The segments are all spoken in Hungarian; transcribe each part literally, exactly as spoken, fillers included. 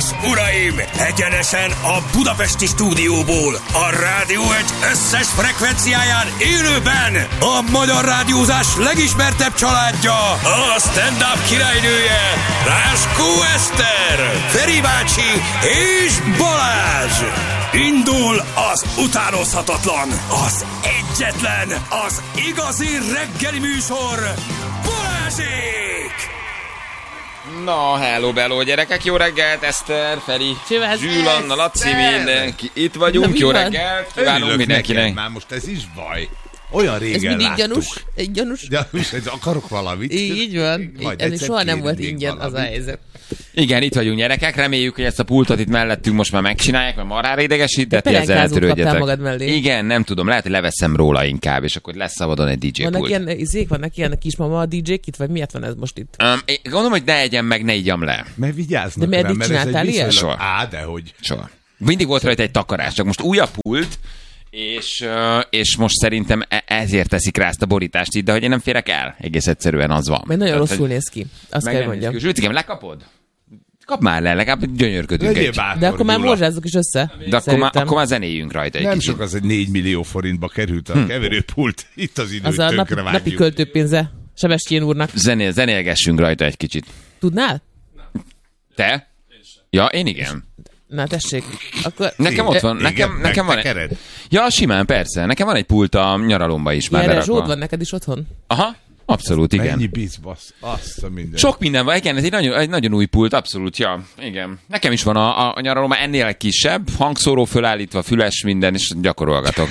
és uraim, egyenesen a budapesti stúdióból, a Rádió egy összes frekvenciáján élőben a magyar rádiózás legismertebb családja, a stand-up királynője, Ráskó Eszter, Feri bácsi és Balázs. Indul az utánozhatatlan, az egyetlen, az igazi reggeli műsor, Balázsék! Na, hello, bello, gyerekek, jó reggelt, Eszter, Feri, Zsül, Anna, Laci, mindenki, itt vagyunk, jó reggelt, kívánunk mindenkinek. Már most ez is baj. Olyan régen ez mindig láttuk. gyanús, egy gyanús. Gyanús, ez akarok valamit. Így van, ez soha nem volt ingyen valamit. az a helyzet. Igen, itt vagyunk, gyerekek, reméljük, hogy ezt a pultot itt mellettünk most már megcsinálják, mert marhára idegesített, De ezzel eltörődjetek. magad mellé. Igen, nem tudom, lehet, hogy leveszem róla inkább, és akkor lesz szabadon egy dé dzsé Vannak pult. ilyen izék, vannak ilyen kismama a dé dzsék itt, vagy miért van ez most itt? Um, én gondolom, hogy ne egyem meg, ne igyam le. Mert vigyáznak De rá, meddig mert ez egy csináltál ilyet? viszonylag- Soha. Á, dehogy. Soha. Mindig volt rajta egy takarás, csak most új a pult, és, uh, és most szerintem e- ezért teszik rá ezt a borítást itt, de hogy én nem férek el. Egész egyszerűen az van. Mert nagyon Tehát, rosszul hogy- néz ki. Azt Meg kell nem mondjam. néz ki. Zsülcikém, lekapod? Kap már le, legalább gyönyörködünk Legyél egy. bátor, De akkor már Gyula. morzsázzuk is össze. De akkor már, szerintem. akkor már zenéljünk rajta egy Nem kicsit. sok az, egy négy millió forintba került a keverőpult. Itt az idő, Az a napi, tönkre napi vágjuk. költőpénze Sebestyén úrnak. Zenél, zenélgessünk rajta egy kicsit. Tudnál? Te? Ja, én igen. Na tessék. Akkor... Nekem ott van, Igen, nekem, nekem van egy... megtekered? Ja, simán, persze. Nekem van egy pult a nyaralomba is már Ilyenre berakva. zsód van neked is otthon? Aha, abszolút, igen. Ennyi bizbasz. Azt a minden. Sok minden van, igen, ez egy nagyon, egy nagyon új pult, abszolút, ja, igen. Nekem is van a, a, a nyaralomba ennél kisebb, hangszóró fölállítva, füles, minden, és gyakorolgatok.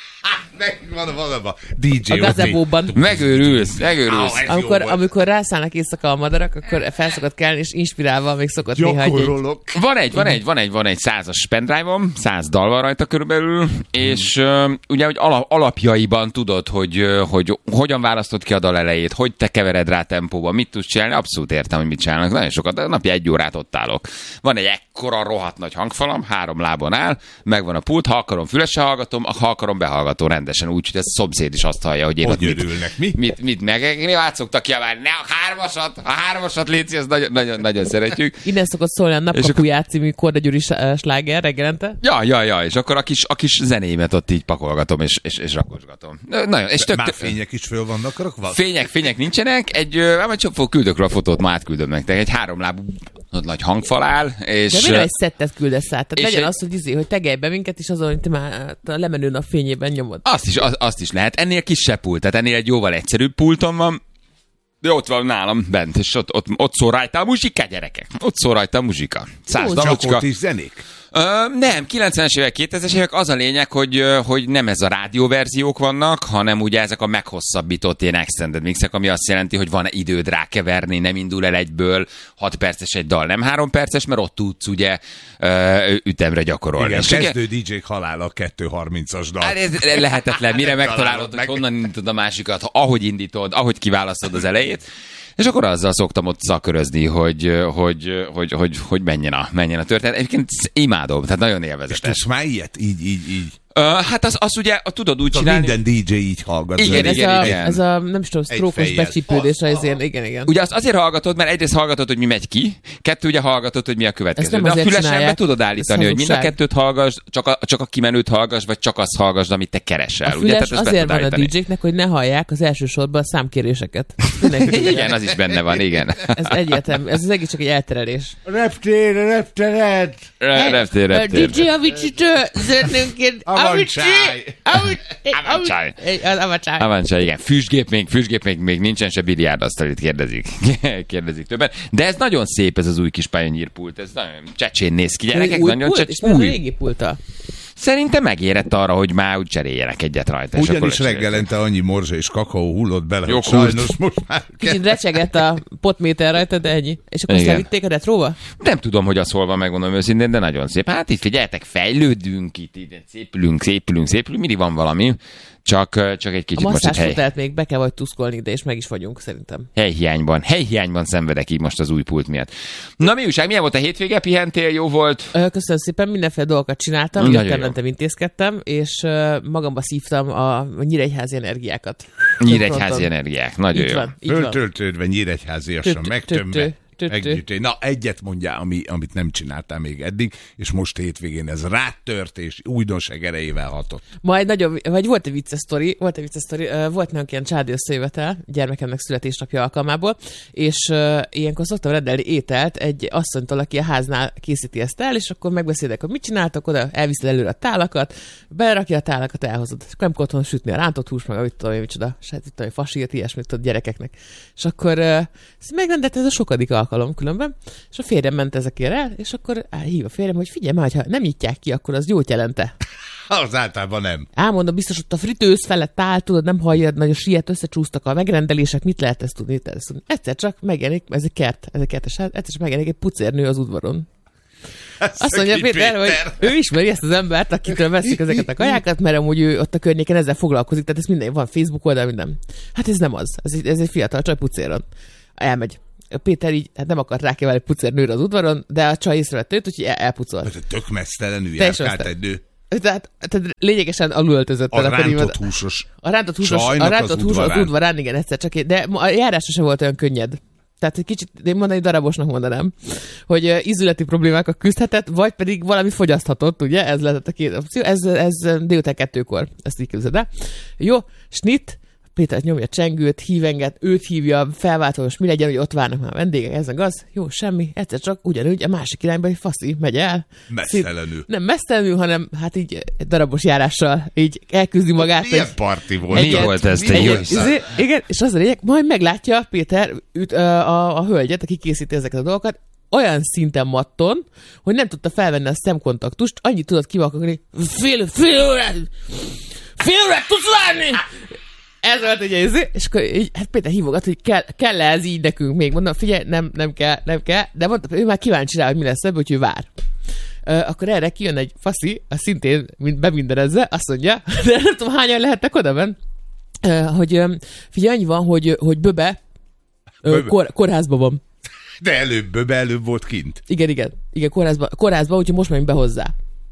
Meg van valami. dé dzsé A gazebóban. Megőrülsz, megőrülsz. Á, ez Amikor, jó volt. amikor rászállnak éjszaka a madarak, akkor felszokott kelni, és inspirálva még szokott néha egy... Gyakorolok. Van egy, van egy, van egy, van egy százas pendrive-om, száz dal van rajta körülbelül, és uh, ugye, hogy ala, alapjaiban tudod, hogy, uh, hogy hogyan választod ki a dal elejét, hogy te kevered rá tempóba, mit tudsz csinálni, abszolút értem, hogy mit csinálnak, nagyon sokat, de napi egy órát ott állok. Van egy ekkora rohadt nagy hangfalam, három lábon áll, megvan a pult, ha akarom fülesre hallgatom, ha akarom behallgatom rendesen, úgy, hogy a szomszéd is azt hallja, hogy én Hogy ott mit, örülnek, mi? mit, mit meg, mi átszoktak kiabálni, ne a hármasat, a hármasat léci, ezt nagyon, nagyon, nagyon szeretjük. Innen szokott szólni a Napkapuját című Korda Gyuri sláger reggelente. Ja, ja, ja, és akkor a kis, a kis zenémet ott így pakolgatom, és, és, és rakosgatom. Nagyon, és tök, Már tök, fények is föl vannak rakva? fények, fények nincsenek, egy, ö, majd csak fog küldök rá a fotót, ma átküldöm nektek, egy háromlábú nagy hangfal áll, és... De miért egy szettet küldesz át? Tehát és legyen egy- az, hogy, izé, hogy tegelj be minket, és azon, hogy te már a lemenő nap fényében nyomod. Azt is, az, azt is lehet. Ennél kisebb pult, tehát ennél egy jóval egyszerűbb pulton van, de ott van nálam bent, és ott, ott, ott szól rajta a muzsika, gyerekek. Ott szól rajta a muzsika. Száz Jó, Csak dalocska. ott is zenék? Ö, nem, kilencvenes évek, kétezres évek, az a lényeg, hogy, ö, hogy nem ez a rádióverziók vannak, hanem ugye ezek a meghosszabbított ilyen extended mixek, ami azt jelenti, hogy van időd rákeverni, nem indul el egyből hat perces egy dal, nem három perces, mert ott tudsz ugye ö, ütemre gyakorolni. Igen, És ugye- kezdő dé dzsék halála a kettő harmincas dal. Hát ez lehetetlen, mire megtalálod, Találod hogy meg. honnan indítod a másikat, ahogy indítod, ahogy kiválasztod az elejét. És akkor azzal szoktam ott szakörözni, hogy, hogy, hogy, hogy, hogy menjen, a, menjen a történet. Egyébként imádom, tehát nagyon És élvezetes. tudsz már ilyet? Így, így, így. Ö, hát az, az ugye tudod úgy Szóval csinálni. minden dé dzsé így hallgat. Igen, Igen, ez, igen, a, igen. ez a, nem is tudom, sztrókos fejjel. becsípődés, az ilyen, igen, igen. Ugye azt azért hallgatod, mert egyrészt hallgatod, hogy mi megy ki, kettő ugye hallgatod, hogy mi a következő. Ezt nem De a azért fülesre be csinálják, tudod állítani, ez hogy mind a hazugság. kettőt hallgass, csak a, csak a kimenőt hallgass, vagy csak azt hallgass, amit te keresel. A ugye? füles Tehát ezt be azért tudod van a állítani. dé dzséknek, hogy ne hallják az első sorban a számkéréseket. Mindenki tudja. Igen, az is benne van, igen. Ez egyértelmű, ez az egész csak egy elterelés. Reptér, reptered! Re- Reptér, reptér. dé dzsé Avicii-től zöldnőnként Avancsáj! Avancsáj. Avancsáj. Avancsáj, igen. Füstgép még, füstgép még, még nincsen, se biliárdasztal, itt kérdezik. kérdezik többen. De ez nagyon szép, ez az új kis Pioneer-pult. Ez nagyon csecsén néz ki, gyerekek. Új Nagyon pult? csecs... És mi az a új. régi pulta? Szerintem megérett arra, hogy már úgy cseréljenek egyet rajta. és akkor Ugyanis lecseréltek. reggelente annyi morzsa és kakaó hullott bele, Jó hogy kult. sajnos most már Kicsit recsegett a potméter rajta, de ennyi. És akkor Igen. azt levitték a retróba? Nem tudom, hogy az hol van, megmondom őszintén, de nagyon szép. Hát itt figyeljetek, fejlődünk, itt, itt szépülünk, szépülünk, szépülünk, mindig van valami. Csak, csak egy A kicsit most itt hely, masszásfotelt még be kell vagy tuszkolni, de és meg is vagyunk szerintem. helyhiányban, helyhiányban szenvedek így most az új pult miatt. Na mi újság, milyen volt a hétvége? Pihentél, jó volt? Ö, Köszönöm szépen, mindenféle dolgokat csináltam, Nagyon jöttem, jó. mentem, intézkedtem, és ö, magamba szívtam a nyíregyházi energiákat. Nyíregyházi Fronton. energiák, nagyon Így jó. van, így van. föltöltődve nyíregyháziasan Tö- tö- megtömve. tö- Együtt. Na, egyet mondjál, ami, amit nem csináltál még eddig, és most hétvégén ez rátört, és újdonság erejével hatott. Majd nagyon, vagy volt egy vicces sztori, volt egy vicces sztori, volt nálunk ilyen családi összejövetel, gyermekemnek születésnapja alkalmából, és uh, ilyenkor szoktam rendelni ételt egy asszonytól, aki a háznál készíti ezt el, és akkor megbeszélek, hogy mit csináltak, oda elviszed előre a tálakat, berakja a tálakat, elhozod. És akkor nem kell otthon sütni a rántott hús, meg mit tudom én, micsoda, se tudom, fasírt, ilyesmit tudod gyerekeknek. És akkor uh, megrendelt ez a sokadik alkalom különben, és a férjem ment ezekért el, és akkor á, hív a férjem, hogy figyelj már, ha nem nyitják ki, akkor az jót jelente. Az általában nem. Elmondom, biztos ott a fritőz felett áll, tudod, nem hallja, nagyon siet, összecsúsztak a megrendelések, mit lehet ezt tudni? Ezt tudni. Egyszer csak megjelenik, ez egy kert, ez egy kertes ház, egyszer csak megjelenik egy pucérnő az udvaron. Ez Azt mondja Péter, Péter, hogy ő ismeri ezt az embert, akitől veszik ezeket a kajákat, mert amúgy ő ott a környéken ezzel foglalkozik, tehát ez minden, van Facebook oldal, minden. Hát ez nem az, ez egy, ez egy fiatal csaj pucéron. Elmegy. Péter így hát nem akart rákevelni pucérnőre az udvaron, de a csaj észrevett őt, úgyhogy el, elpucolt. Hát tök mesztelenül járkált egy nő. Tehát, tehát lényegesen alulöltözött. A rántott húsos. A rántott húsos, a rántott húsos az udvarán, igen, egyszer csak, de a járása sem volt olyan könnyed. Tehát egy kicsit, én mondani, darabosnak mondanám, hogy uh, ízületi problémákkal küzdhetett, vagy pedig valami fogyaszthatott, ugye? Ez lehetett a két opció. Ez, ez délután kettőkor, ezt így képzeld el. Jó, snit, Péter nyomja csengőt, hívenget, őt hívja, felváltva, most mi legyen, hogy ott várnak már a vendégek, ez az. Jó, semmi, egyszer csak ugyanúgy a másik irányba egy faszi megy el. Mesztelenül. Szín, nem mesztelenül, hanem hát így darabos járással így elküzdi magát. Milyen parti volt? Mi volt ez, te jó? Igen, és az a lényeg, majd meglátja Péter üt, a, a, a hölgyet, aki készíti ezeket a dolgokat, olyan szinten matton, hogy nem tudta felvenni a szemkontaktust, annyit tudott kivakarni, fél, fél órát, fél órát tudsz várni! Ez volt ugye, és akkor így, hát Péter hívogat, hogy kell, kell ez így nekünk még. Mondom, figyelj, nem, nem kell, nem kell, de mondta, ő már kíváncsi rá, hogy mi lesz ebből, hogy ő vár. Uh, akkor erre kijön egy faszi, a szintén beminderezze, azt mondja, de nem tudom, hányan lehettek oda benn, uh, hogy um, figyelj, annyi van, hogy, hogy Böbe, uh, kor, kórházban van. De előbb, Böbe előbb volt kint. Igen, igen, igen, kórházban, kórházban, úgyhogy most menjünk be hozzá.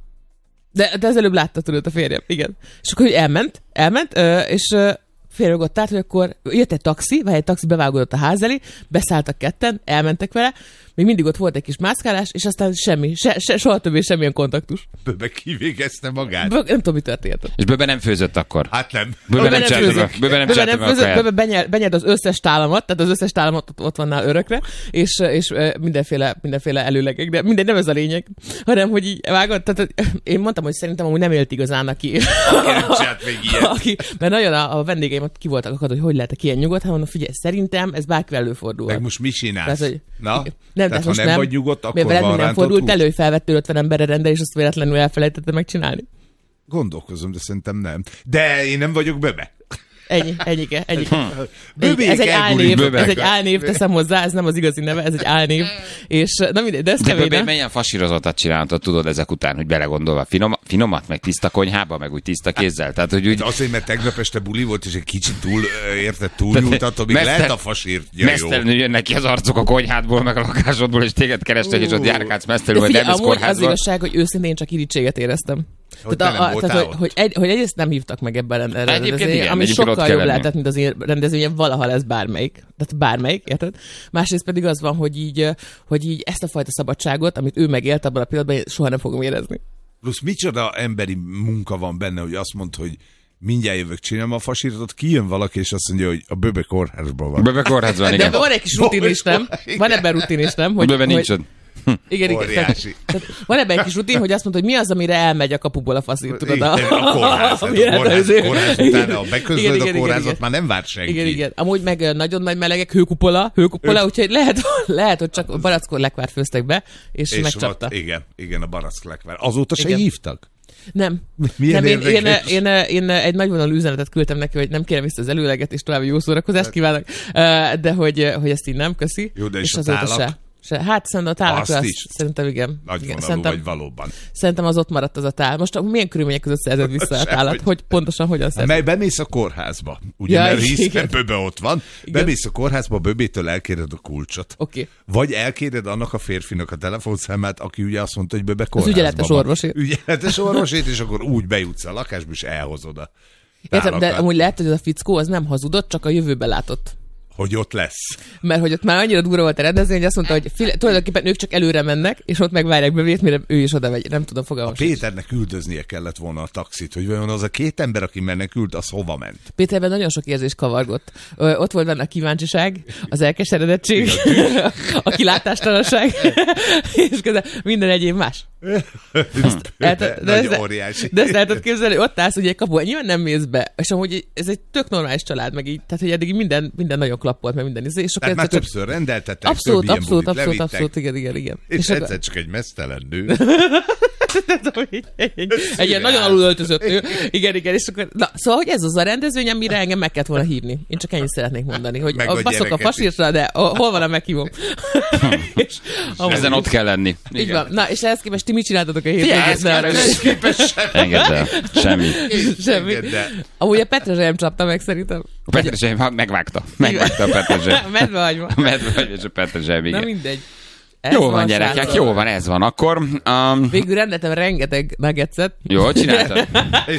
De, de az előbb látta, tudod, a férjem, igen. És akkor elment, elment, uh, és uh, félrögott át, hogy akkor jött egy taxi, vagy egy taxi bevágódott a ház elé, beszálltak ketten, elmentek vele, még mindig ott volt egy kis mászkálás, és aztán semmi, se, se, soha többé semmilyen kontaktus. Böbe kivégezte magát. Böbe, nem tudom, mi történt. És Böbe nem főzött akkor? Hát nem. Böbe, Böbe nem csinálta. Böbe nem Böbe nem főzött, Böbe benyert, benyert az összes tálamat, tehát az összes tálamat ott, ott van nála örökre, és, és mindenféle, mindenféle előlegek, de minden nem ez a lényeg, hanem, hogy így vágott, tehát én mondtam, hogy szerintem amúgy nem élt igazán, aki... Aki nem csinált még ilyet. Aki, mert nagyon a, a vendégeim ott ki voltak akad, hogy hogy lehetek ilyen nyugodt, hát mondom, figyelj, szerintem ez bárkivel előfordul. Meg most mit csinálsz? Tehát, hogy, Na? Nem, tehát ha nem, nem vagy nyugodt, akkor van rántott nem fordult elő, hogy felvettél ötven emberre rendel, és azt véletlenül elfelejtette megcsinálni. Gondolkozom, de szerintem nem. De én nem vagyok Böbe. Ennyi, ennyike, ennyike. Ennyi. Ez egy álnév, ez egy álnév, teszem hozzá, ez nem az igazi neve, ez egy álnév. És na mindegy, de ez kemény. De milyen fasírozottat csináltad, tudod, ezek után, hogy belegondolva finom, finomat, meg tiszta konyhába, meg úgy tiszta kézzel. Tehát, hogy úgy... Azért, mert tegnap este buli volt, és egy kicsit túl, érted, túlnyújtatom, még lehet a fasírt. Ja, mesztelenül jönnek ki az arcok a konyhádból, meg a lakásodból, és téged kerestek, és ott járkálsz mesztelenül, vagy nem jössz kórházba. Az igazság, hogy őszintén csak irítséget éreztem. Hogy, tehát a, tehát, hogy, hogy, egy, hogy egyrészt nem hívtak meg ebben a rendezvényen, ami sokkal jobb lehetett, mint az én rendezvényen valaha lesz bármelyik. Tehát bármelyik, érted? Másrészt pedig az van, hogy így, hogy így ezt a fajta szabadságot, amit ő megélt abban a pillanatban, én soha nem fogom érezni. Plusz micsoda emberi munka van benne, hogy azt mondta, hogy mindjárt jövök, csinálom a fasírtot, kijön valaki, és azt mondja, hogy a Böbe kórházban van. Böbe kórházban, igen. De van egy kis rutin is, nem? Van ebben rutin is, nem? Hogy, Böbe nincs ott. Igen, igen. Tehát, tehát van ebben egy kis rutin, hogy azt mondod, hogy mi az, amire elmegy a kapuból a faszír, tudod? A, a kórház. A kórház, kórház utána, ha beközlöd a kórházat, már nem vár senki. Igen, igen. Amúgy meg nagyon nagy melegek, hőkupola, hőkupola, úgyhogy lehet, lehet, hogy csak barackor lekvár főztek be, és, és megcsapta. Volt, igen, igen, a barack lekvár. Azóta se igen. hívtak? Nem. Milyen nem én, én, én, én egy nagyvonalú üzenetet küldtem neki, hogy nem kérem vissza az előleget, és további jó szórakozást kívánok, de hogy, hogy ezt így nem, köszi. Jó, de és, és a tálak? Se. Se. Hát szerintem a tálakra azt, is. Szerintem igen. Nagy igen. vonalú vagy valóban. Szerintem az ott maradt az a tál. Most milyen körülmények között szerzed vissza a tálat? Hogy... hogy pontosan hogyan szerzed? Mely bemész a kórházba. Ugye, ja, mert hiszen Böbe ott van. Igen. Bemész a kórházba, Böbétől elkéred a kulcsot. Okay. Vagy elkéred annak a férfinak a telefonszámát, aki ugye azt mondta, hogy Böbe kórházban. Az ügyeletes orvosét. Ügyeletes orvosét, és akkor úgy bejutsz a lakásba, és elhozod a Értem, de amúgy lehet, hogy az a fickó az nem hazudott, csak a jövőbe látott. hogy ott lesz. Mert hogy ott már annyira durva volt a rendezvény, hogy azt mondta, hogy fél, tulajdonképpen ők csak előre mennek, és ott megvárják bevét, mire ő is oda megy. Nem tudom, fogalmam. A Péternek üldöznie kellett volna a taxit, hogy vajon az a két ember, aki menekült, az hova ment. Péterben nagyon sok érzés kavargott. Ö, ott volt benne a kíváncsiság, az elkeseredettség, a kilátástalanság, és közben minden egyéb más. Nagy óriási. De ezt lehetett képzelni, ott állsz ugye egy kapuban, nyilván nem mész be, és amúgy ez egy tök normális család, meg így, tehát hogy eddig minden, minden nagyon klappolt, meg minden izé. És tehát már csak... többször rendeltettek, abszolút, több abszolút, ilyen abszolút, abszolút, igen, igen, igen. És, és egyszer akkor... csak egy mesztelen nő. egy, egy ilyen nagyon alulöltözött nő. Igen, igen, és akkor, na, szóval, hogy ez az a rendezvény, amire engem meg kellett volna hívni. Én csak ennyit szeretnék mondani, hogy meg a, a baszok a fasírtra, de a, hol van a meghívom? és, ezen ott kell lenni. Így Igen. van. Na, és ehhez képest ti mit csináltatok a hétvégén? Ehhez képest Engedd el. Semmi. Semmi. Amúgy a Petrezselyem csapta meg szerintem. A Petrezsely megvágta. Megvágta a Petrezsely. Medvehagyma. A medvehagyma és a Petrezsely, Na igen. mindegy. Ez Jó van, van, gyerekek, srácok. jó van, ez van. Akkor... Um, Végül rendeltem rengeteg nuggetset. jó, csináltad. és